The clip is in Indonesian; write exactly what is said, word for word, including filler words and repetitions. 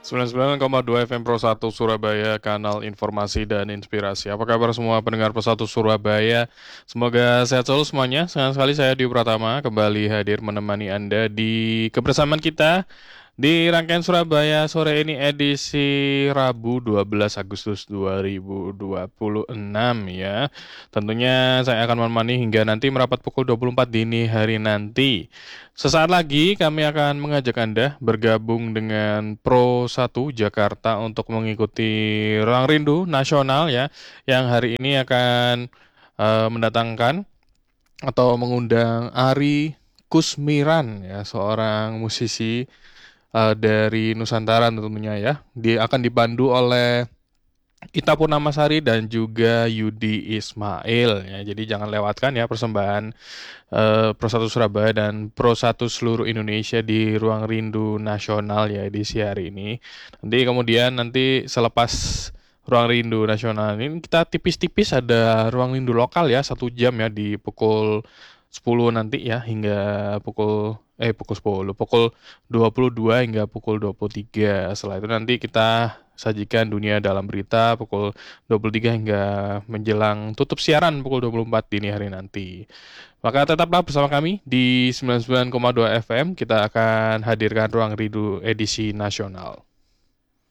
sembilan puluh sembilan koma dua F M Pro satu Surabaya, kanal informasi dan inspirasi. Apa kabar semua pendengar Pro satu Surabaya? Semoga sehat selalu semuanya. Senang sekali saya Dio Pratama kembali hadir menemani Anda di kebersamaan kita di rangkaian Surabaya sore ini edisi Rabu dua belas Agustus dua ribu dua puluh enam ya. Tentunya saya akan menemani hingga nanti merapat pukul dua puluh empat dini hari nanti. Sesaat lagi kami akan mengajak Anda bergabung dengan Pro satu Jakarta untuk mengikuti Ruang Rindu Nasional ya, yang hari ini akan eh, mendatangkan atau mengundang Ari Kusmiran ya, seorang musisi eh, dari Nusantara tentunya ya. Dia akan dipandu oleh Ita Purnamasari dan juga Yudi Ismail ya. Jadi jangan lewatkan ya persembahan eh, Pro satu Surabaya dan Pro satu seluruh Indonesia di Ruang Rindu Nasional ya edisi hari ini. Nanti kemudian nanti selepas Ruang Rindu Nasional ini kita tipis-tipis ada Ruang Rindu lokal ya satu jam ya di pukul sepuluh nanti ya hingga pukul eh pukul sepuluh pukul dua puluh dua hingga pukul dua puluh tiga. Setelah itu nanti kita sajikan dunia dalam berita pukul dua puluh tiga hingga menjelang tutup siaran pukul dua puluh empat dini hari nanti. Maka tetaplah bersama kami di sembilan puluh sembilan koma dua F M. Kita akan hadirkan Ruang Rindu edisi nasional.